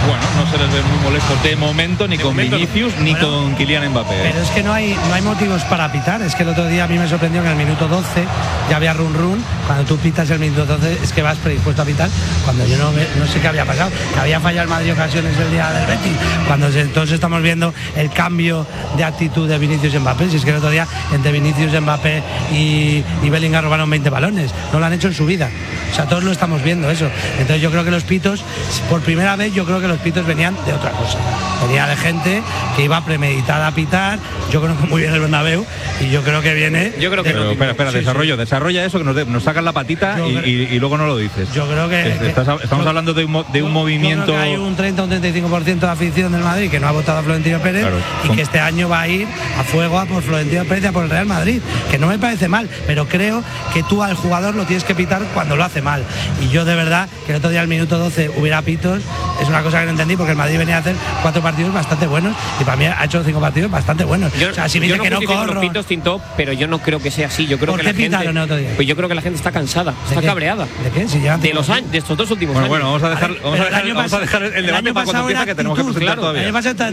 Bueno, no se les ve muy molestos de momento, ni con Vinicius, ni con Kylian Mbappé. Pero es que no hay motivos para pitar. Es que el otro día a mí me sorprendió que en el minuto 12 ya había run. Cuando tú pitas el minuto 12 es que vas predispuesto a pitar. Cuando yo no sé qué había pasado, que había fallado el Madrid ocasiones el día del Betis. Cuando entonces estamos viendo el cambio de actitud de Vinicius y Mbappé. Si es que el otro día entre Vinicius, Mbappé y Bellingham robaron 20 balones. No lo han hecho en su vida. O sea, todos lo estamos viendo eso. Entonces yo creo que los pitos, por primera vez, yo creo que los pitos venían de otra cosa. Venía de gente que iba premeditada a pitar. Yo conozco muy bien el Bernabéu y yo creo que viene. Yo creo que pero, espera, sí, desarrolla eso, que nos sacan la patita y luego no lo dices. Yo creo que estamos hablando de un movimiento. Yo creo que hay un 30 o un 35% de afición del Madrid que no ha votado a Florentino Pérez, claro, y que este año va a ir a fuego a por Florentino Pérez y a por el Real Madrid, que no me parece mal, pero creo que tú al jugador lo tienes que pitar cuando lo hace mal. Y yo de verdad que el otro día al minuto 12 hubiera pitos, es una cosa que no entendí, porque el Madrid venía a hacer 4 partidos bastante buenos y para mí ha hecho 5 partidos bastante buenos. O sea, si me dice que no corro, los pitos, Tinto, pero yo no creo que sea así. Yo creo que la gente, pues yo creo que la gente está cansada, está cabreada. ¿De qué? Si de los años, de estos 2 últimos años. Bueno, vamos a dejar el debate para cuando empieza, que tenemos que presentar todavía.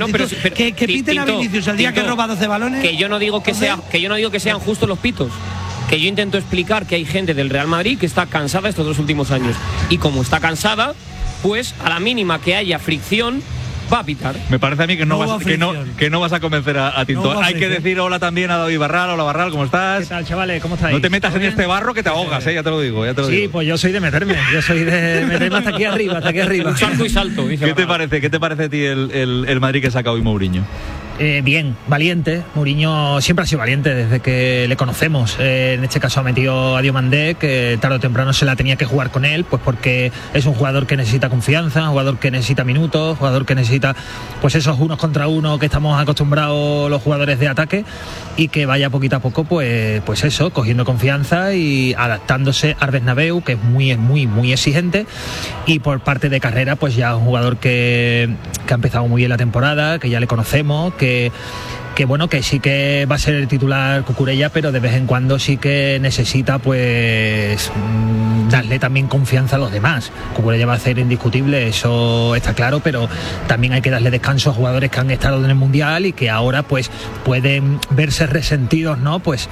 Que piten a Vinicius el día que roba 12 balones. Que yo no digo que sean justos los pitos. Que yo intento explicar que hay gente del Real Madrid que está cansada estos 2 últimos años. Y como está cansada, pues a la mínima que haya fricción, va a pitar. Me parece a mí que no vas a convencer a Tinto. Hay que decir hola también a David Barral. Hola Barral, ¿cómo estás? ¿Qué tal, chavales? ¿Cómo estáis? No te metas en este barro que te ahogas, ya te lo digo. Sí, pues yo soy de meterme. Yo soy de meterme hasta aquí arriba. Salto y salto. ¿Qué te parece a ti el Madrid que saca hoy Mourinho? Bien, valiente. Mourinho siempre ha sido valiente desde que le conocemos. En este caso ha metido a Diomandé, que tarde o temprano se la tenía que jugar con él, pues porque es un jugador que necesita confianza, un jugador que necesita minutos, un jugador que necesita pues esos unos contra uno que estamos acostumbrados los jugadores de ataque, y que vaya poquito a poco pues eso, cogiendo confianza y adaptándose al Bernabéu, que es muy exigente, y por parte de carrera pues ya un jugador que ha empezado muy bien la temporada, que ya le conocemos, que bueno, que sí que va a ser el titular Cucurella, pero de vez en cuando sí que necesita pues darle también confianza a los demás. Cucurella va a ser indiscutible, eso está claro, pero también hay que darle descanso a jugadores que han estado en el Mundial y que ahora pues pueden verse resentidos, ¿no? Pues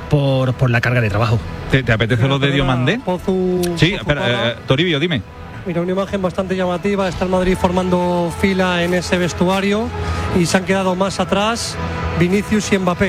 por la carga de trabajo. ¿Te apetece lo de Diomandé? Sí, espera, Toribio, dime. Mira, una imagen bastante llamativa. Está el Madrid formando fila en ese vestuario y se han quedado más atrás Vinicius y Mbappé.